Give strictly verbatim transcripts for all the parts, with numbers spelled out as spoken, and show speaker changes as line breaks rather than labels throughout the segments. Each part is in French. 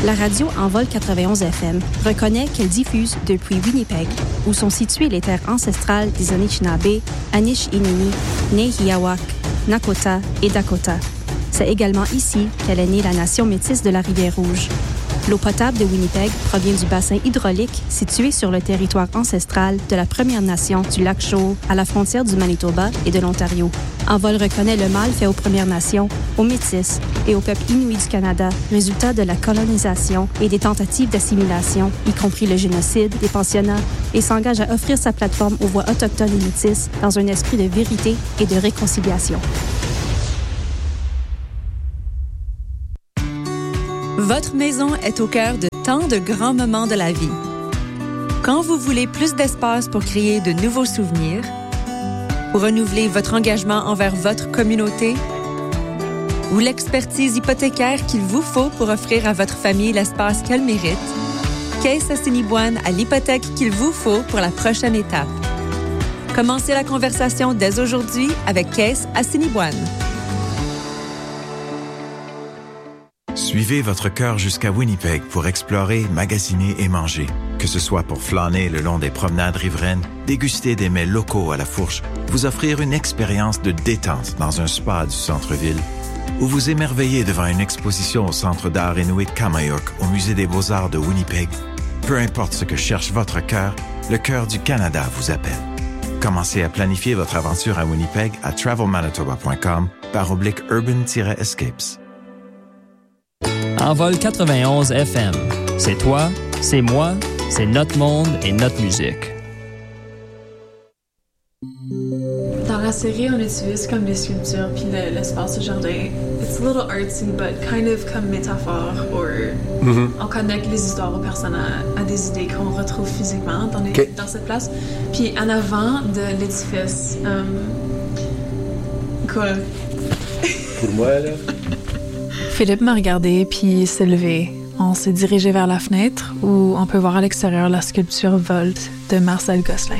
La radio Envol quatre-vingt-onze F M reconnaît qu'elle diffuse depuis Winnipeg, où sont situées les terres ancestrales des Anishinaabe, Anishinaabe, Nehiawak, Nakota et Dakota. C'est également ici qu'elle est née la nation métisse de la Rivière-Rouge. L'eau potable de Winnipeg provient du bassin hydraulique situé sur le territoire ancestral de la Première Nation du lac Shaw, à la frontière du Manitoba et de l'Ontario. Envol reconnaît le mal fait aux Premières Nations, aux Métis et aux peuples inuits du Canada, résultat de la colonisation et des tentatives d'assimilation, y compris le génocide, des pensionnats, et s'engage à offrir sa plateforme aux voix autochtones et métisses dans un esprit de vérité et de réconciliation.
Votre maison est au cœur de tant de grands moments de la vie. Quand vous voulez plus d'espace pour créer de nouveaux souvenirs, pour renouveler votre engagement envers votre communauté, ou l'expertise hypothécaire qu'il vous faut pour offrir à votre famille l'espace qu'elle mérite, Caisse Assiniboine a l'hypothèque qu'il vous faut pour la prochaine étape. Commencez la conversation dès aujourd'hui avec Caisse Assiniboine.
Suivez votre cœur jusqu'à Winnipeg pour explorer, magasiner et manger. Que ce soit pour flâner le long des promenades riveraines, déguster des mets locaux à la fourche, vous offrir une expérience de détente dans un spa du centre-ville, ou vous émerveiller devant une exposition au Centre d'art inuit Kamayuk au Musée des Beaux-Arts de Winnipeg. Peu importe ce que cherche votre cœur, le cœur du Canada vous appelle. Commencez à planifier votre aventure à Winnipeg à travel manitoba point com par oblique urban-escapes.
Envol quatre-vingt-onze F M. C'est toi, c'est moi, c'est notre monde et notre musique.
Dans la série, on utilise comme les sculptures puis le, l'espace au jardin. It's a little artsy, but kind of comme métaphore. Or mm-hmm. On connecte les histoires aux personnes à, à des idées qu'on retrouve physiquement dans, les, okay. dans cette place. Puis en avant de l'édifice, um, quoi?
Pour moi, là...
Philippe m'a regardé puis s'est levé. On s'est dirigé vers la fenêtre où on peut voir à l'extérieur la sculpture Volt de Marcel Gosselin.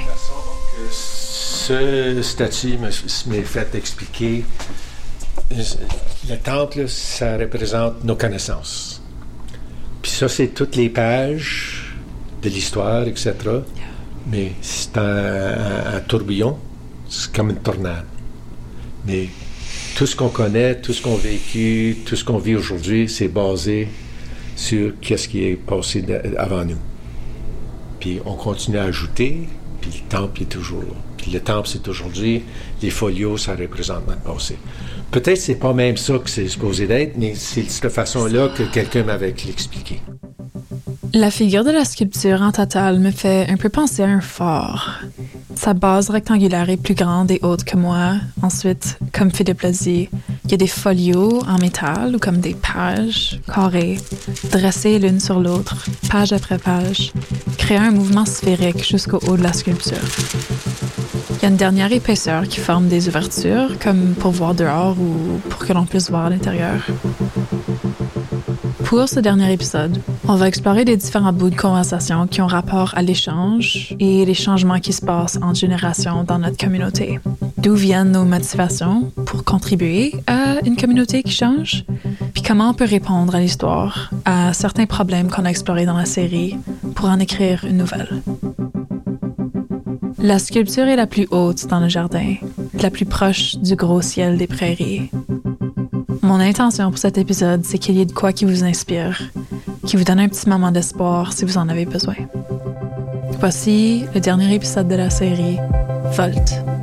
Ce statut m'est fait expliquer. Le temple, ça représente nos connaissances. Puis ça, c'est toutes les pages de l'histoire, et cetera. Yeah. Mais c'est un, un, un tourbillon, c'est comme une tornade. Mais tout ce qu'on connaît, tout ce qu'on a vécu, tout ce qu'on vit aujourd'hui, c'est basé sur qu'est-ce qui est passé de, avant nous. Puis on continue à ajouter, puis le temple est toujours là. Puis le temple, c'est aujourd'hui, les folios, ça représente notre passé. Peut-être que c'est pas même ça que c'est supposé d'être, mais c'est de cette façon-là que quelqu'un m'avait expliqué.
La figure de la sculpture en total me fait un peu penser à un phare. Sa base rectangulaire est plus grande et haute que moi. Ensuite, comme Philippe l'a dit, il y a des folios en métal ou comme des pages carrées, dressées l'une sur l'autre, page après page, créant un mouvement sphérique jusqu'au haut de la sculpture. Il y a une dernière épaisseur qui forme des ouvertures, comme pour voir dehors ou pour que l'on puisse voir à l'intérieur. Pour ce dernier épisode, on va explorer les différents bouts de conversation qui ont rapport à l'échange et les changements qui se passent entre générations dans notre communauté. D'où viennent nos motivations pour contribuer à une communauté qui change? Puis comment on peut répondre à l'histoire, à certains problèmes qu'on a explorés dans la série pour en écrire une nouvelle. La sculpture est la plus haute dans le jardin, la plus proche du gros ciel des prairies. Mon intention pour cet épisode, c'est qu'il y ait de quoi qui vous inspire, qui vous donne un petit moment d'espoir si vous en avez besoin. Voici le dernier épisode de la série, Volt.